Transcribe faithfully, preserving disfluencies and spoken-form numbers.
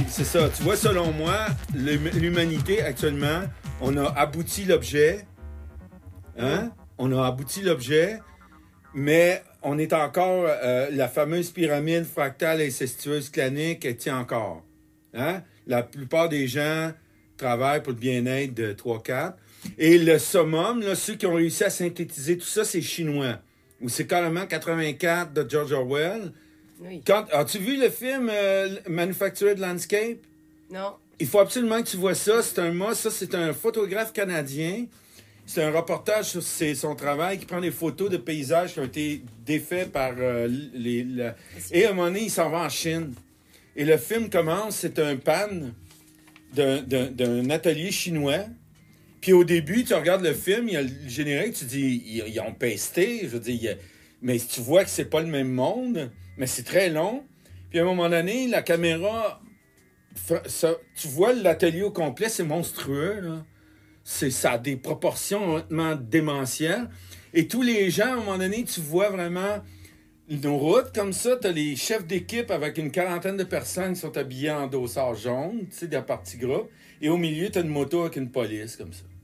c'est ça. Tu vois, selon moi, l'humanité, actuellement, on a abouti l'objet. Hein? On a abouti l'objet, mais on est encore... Euh, la fameuse pyramide fractale incestueuse clanique, elle tient encore. Hein? La plupart des gens travaillent pour le bien-être de trois quatre. Et le summum, là, ceux qui ont réussi à synthétiser tout ça, c'est chinois. Ou c'est carrément quatre-vingt-quatre de George Orwell. Oui. Quand, as-tu vu le film euh, Manufactured Landscape? Non. Il faut absolument que tu vois ça. C'est un mot, ça, c'est un photographe canadien. C'est un reportage sur ses, son travail qui prend des photos de paysages qui ont été défaits par euh, les... La... Et à un moment donné, il s'en va en Chine. Et le film commence, c'est un pan d'un, d'un, d'un atelier chinois. Puis au début, tu regardes le film, il y a le générique, tu dis, ils, ils ont pesté, je veux dire, a... mais tu vois que c'est pas le même monde, mais c'est très long. Puis à un moment donné, la caméra, ça, tu vois l'atelier au complet, c'est monstrueux, là. C'est, ça a des proportions honnêtement démentielles. Et tous les gens, à un moment donné, tu vois vraiment nos routes comme ça, t'as les chefs d'équipe avec une quarantaine de personnes qui sont habillés en dossard jaune, tu sais, de la partie groupe. Et au milieu, t'as une moto avec une police comme ça.